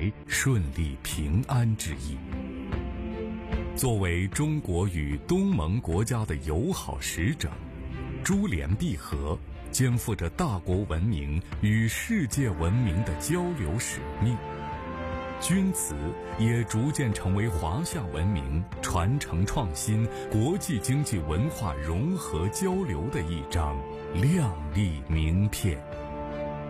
来、顺利平安之意。作为中国与东盟国家的友好使者，珠联璧合，肩负着大国文明与世界文明的交流使命。钧瓷也逐渐成为华夏文明传承创新、国际经济文化融合交流的一张亮丽名片。